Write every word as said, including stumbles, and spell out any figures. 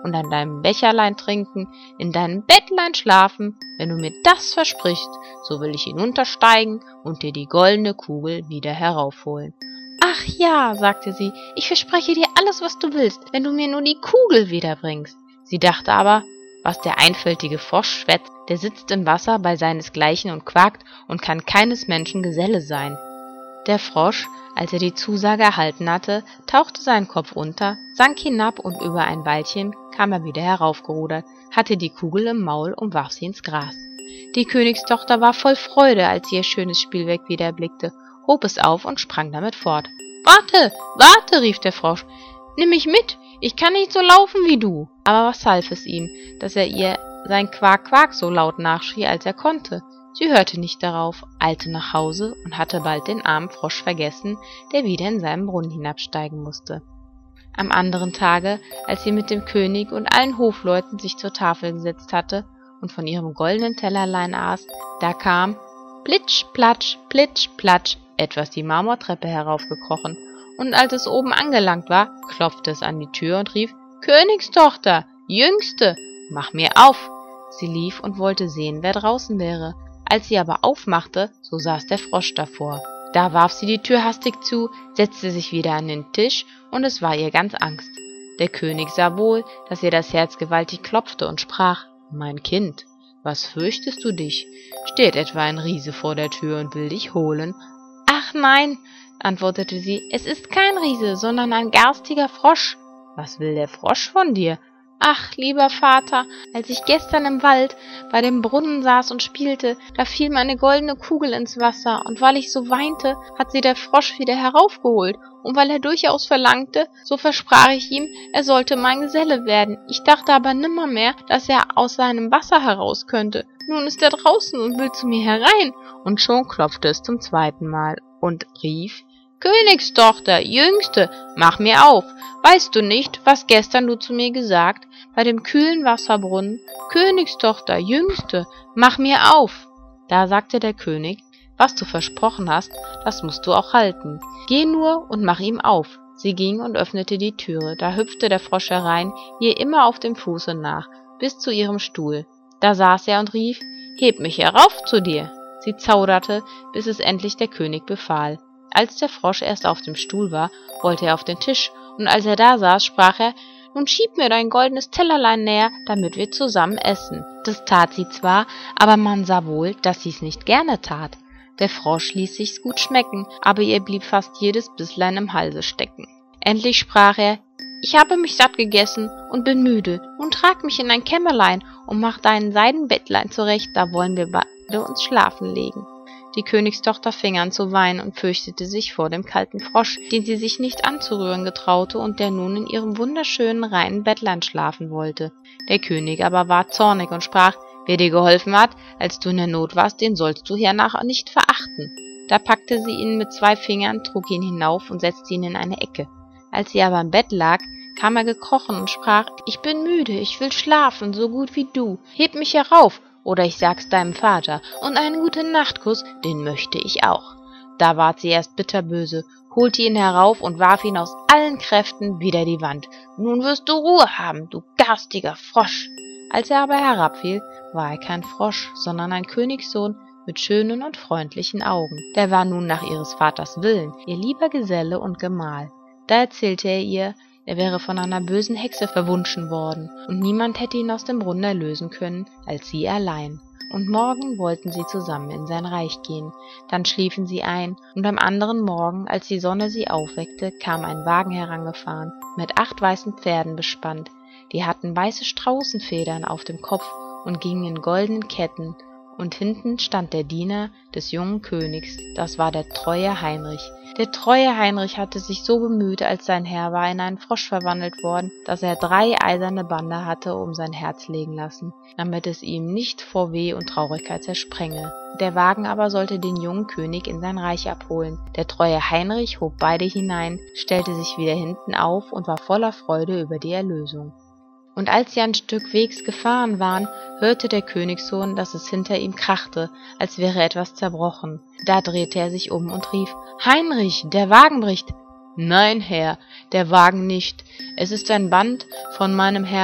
und an deinem Becherlein trinken, in deinem Bettlein schlafen. Wenn du mir das versprichst, so will ich hinuntersteigen und dir die goldene Kugel wieder heraufholen.« »Ach ja«, sagte sie, »ich verspreche dir alles, was du willst, wenn du mir nur die Kugel wiederbringst.« Sie dachte aber, was der einfältige Frosch schwätzt, der sitzt im Wasser bei seinesgleichen und quakt und kann keines Menschen Geselle sein. Der Frosch, als er die Zusage erhalten hatte, tauchte seinen Kopf unter, sank hinab und über ein Weilchen kam er wieder heraufgerudert, hatte die Kugel im Maul und warf sie ins Gras. Die Königstochter war voll Freude, als sie ihr schönes Spielwerk wieder erblickte, hob es auf und sprang damit fort. »Warte, warte«, rief der Frosch, »nimm mich mit, ich kann nicht so laufen wie du.« Aber was half es ihm, dass er ihr sein Quak, Quak so laut nachschrie, als er konnte? Sie hörte nicht darauf, eilte nach Hause und hatte bald den armen Frosch vergessen, der wieder in seinen Brunnen hinabsteigen musste. Am anderen Tage, als sie mit dem König und allen Hofleuten sich zur Tafel gesetzt hatte und von ihrem goldenen Tellerlein aß, da kam plitsch, platsch, plitsch, platsch etwas die Marmortreppe heraufgekrochen, und als es oben angelangt war, klopfte es an die Tür und rief, »Königstochter, Jüngste, mach mir auf!« Sie lief und wollte sehen, wer draußen wäre. Als sie aber aufmachte, so saß der Frosch davor. Da warf sie die Tür hastig zu, setzte sich wieder an den Tisch, und es war ihr ganz Angst. Der König sah wohl, dass ihr das Herz gewaltig klopfte und sprach, »Mein Kind, was fürchtest du dich? Steht etwa ein Riese vor der Tür und will dich holen?« »Ach nein«, antwortete sie, »es ist kein Riese, sondern ein garstiger Frosch.« »Was will der Frosch von dir?« »Ach, lieber Vater, als ich gestern im Wald bei dem Brunnen saß und spielte, da fiel meine goldene Kugel ins Wasser, und weil ich so weinte, hat sie der Frosch wieder heraufgeholt, und weil er durchaus verlangte, so versprach ich ihm, er sollte mein Geselle werden. Ich dachte aber nimmermehr, dass er aus seinem Wasser heraus könnte. Nun ist er draußen und will zu mir herein.« Und schon klopfte es zum zweiten Mal und rief, »Königstochter, Jüngste, mach mir auf! Weißt du nicht, was gestern du zu mir gesagt, bei dem kühlen Wasserbrunnen? Königstochter, Jüngste, mach mir auf!« Da sagte der König, »Was du versprochen hast, das musst du auch halten. Geh nur und mach ihm auf.« Sie ging und öffnete die Türe, da hüpfte der Frosch herein, ihr immer auf dem Fuße nach, bis zu ihrem Stuhl. Da saß er und rief, »Heb mich herauf zu dir!« Sie zauderte, bis es endlich der König befahl. Als der Frosch erst auf dem Stuhl war, wollte er auf den Tisch, und als er da saß, sprach er, »Nun schieb mir dein goldenes Tellerlein näher, damit wir zusammen essen.« Das tat sie zwar, aber man sah wohl, dass sie's nicht gerne tat. Der Frosch ließ sich's gut schmecken, aber ihr blieb fast jedes Bisslein im Halse stecken. Endlich sprach er, »Ich habe mich satt gegessen und bin müde, nun trag mich in ein Kämmerlein und mach dein Seidenbettlein zurecht, da wollen wir beide uns schlafen legen.« Die Königstochter fing an zu weinen und fürchtete sich vor dem kalten Frosch, den sie sich nicht anzurühren getraute und der nun in ihrem wunderschönen, reinen Bettlein schlafen wollte. Der König aber war zornig und sprach, »Wer dir geholfen hat, als du in der Not warst, den sollst du hernach nicht verachten.« Da packte sie ihn mit zwei Fingern, trug ihn hinauf und setzte ihn in eine Ecke. Als sie aber im Bett lag, kam er gekrochen und sprach, »Ich bin müde, ich will schlafen, so gut wie du. Heb mich herauf, oder ich sag's deinem Vater, und einen guten Nachtkuss, den möchte ich auch.« Da ward sie erst bitterböse, holte ihn herauf und warf ihn aus allen Kräften wider die Wand. »Nun wirst du Ruhe haben, du garstiger Frosch!« Als er aber herabfiel, war er kein Frosch, sondern ein Königssohn mit schönen und freundlichen Augen. Der war nun nach ihres Vaters Willen, ihr lieber Geselle und Gemahl. Da erzählte er ihr, er wäre von einer bösen Hexe verwunschen worden, und niemand hätte ihn aus dem Brunnen erlösen können, als sie allein. Und morgen wollten sie zusammen in sein Reich gehen. Dann schliefen sie ein, und am anderen Morgen, als die Sonne sie aufweckte, kam ein Wagen herangefahren, mit acht weißen Pferden bespannt. Die hatten weiße Straußenfedern auf dem Kopf und gingen in goldenen Ketten, und hinten stand der Diener des jungen Königs, das war der treue Heinrich. Der treue Heinrich hatte sich so bemüht, als sein Herr war in einen Frosch verwandelt worden, dass er drei eiserne Bande hatte um sein Herz legen lassen, damit es ihm nicht vor Weh und Traurigkeit zersprenge. Der Wagen aber sollte den jungen König in sein Reich abholen. Der treue Heinrich hob beide hinein, stellte sich wieder hinten auf und war voller Freude über die Erlösung. Und als sie ein Stück Wegs gefahren waren, hörte der Königssohn, dass es hinter ihm krachte, als wäre etwas zerbrochen. Da drehte er sich um und rief, »Heinrich, der Wagen bricht!« »Nein, Herr, der Wagen nicht. Es ist ein Band von meinem Herrn